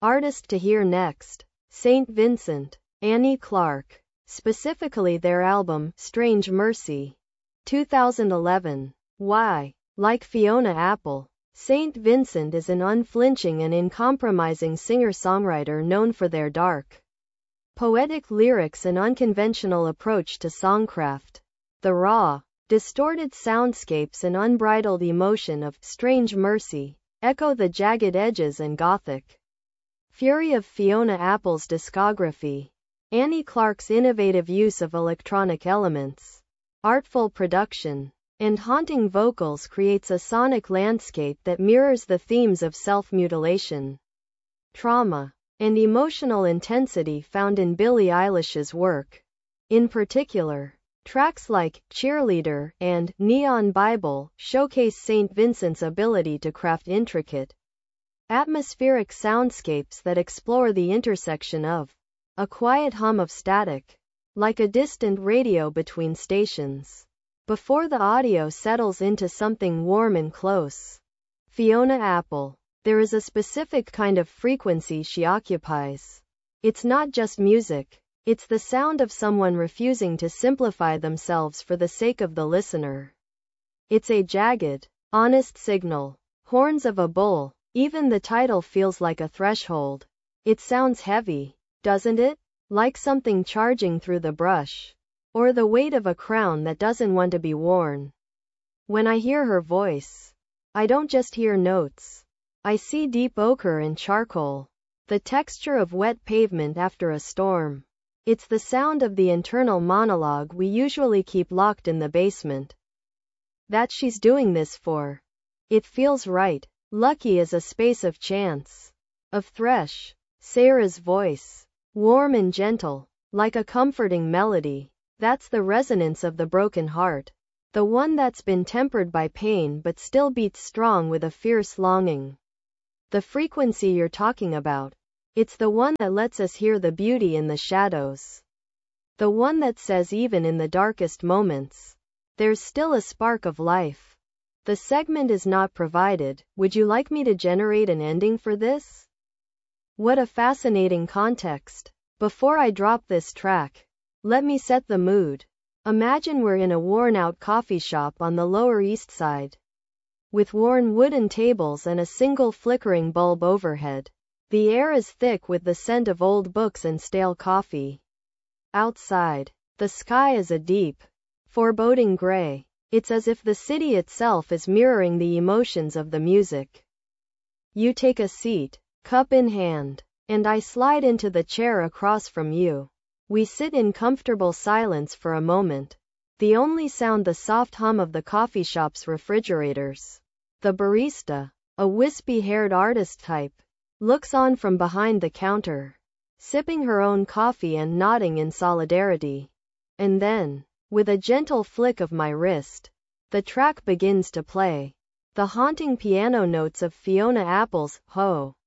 Artist to hear next: St. Vincent, Annie Clark. Specifically their album, Strange Mercy, 2011. Why? Like Fiona Apple, St. Vincent is an unflinching and uncompromising singer-songwriter known for their dark, poetic lyrics and unconventional approach to songcraft. The raw, distorted soundscapes and unbridled emotion of Strange Mercy echo the jagged edges and gothic fury of Fiona Apple's discography. Annie Clark's innovative use of electronic elements, artful production, and haunting vocals creates a sonic landscape that mirrors the themes of self-mutilation, trauma, and emotional intensity found in Billie Eilish's work. In particular, tracks like Cheerleader and Neon Bible showcase St. Vincent's ability to craft intricate, atmospheric soundscapes that explore the intersection of a quiet hum of static, like a distant radio between stations, before the audio settles into something warm and close. Fiona Apple. There is a specific kind of frequency she occupies. It's not just music, it's the sound of someone refusing to simplify themselves for the sake of the listener. It's a jagged, honest signal. Horns of a bull. Even the title feels like a threshold. It sounds heavy, doesn't it? Like something charging through the brush. Or the weight of a crown that doesn't want to be worn. When I hear her voice, I don't just hear notes. I see deep ochre and charcoal. The texture of wet pavement after a storm. It's the sound of the internal monologue we usually keep locked in the basement. That she's doing this for. It feels right. Lucky is a space of chance. Of thresh. Sarah's voice. Warm and gentle. Like a comforting melody. That's the resonance of the broken heart. The one that's been tempered by pain but still beats strong with a fierce longing. The frequency you're talking about. It's the one that lets us hear the beauty in the shadows. The one that says even in the darkest moments, there's still a spark of life. The segment is not provided. Would you like me to generate an ending for this? What a fascinating context. Before I drop this track, let me set the mood. Imagine we're in a worn-out coffee shop on the Lower East Side, with worn wooden tables and a single flickering bulb overhead. The air is thick with the scent of old books and stale coffee. Outside, the sky is a deep, foreboding gray. It's as if the city itself is mirroring the emotions of the music. You take a seat, cup in hand, and I slide into the chair across from you. We sit in comfortable silence for a moment. The only sound the soft hum of the coffee shop's refrigerators. The barista, a wispy-haired artist type, looks on from behind the counter, sipping her own coffee and nodding in solidarity. And then, with a gentle flick of my wrist, the track begins to play. The haunting piano notes of Fiona Apple's Ho!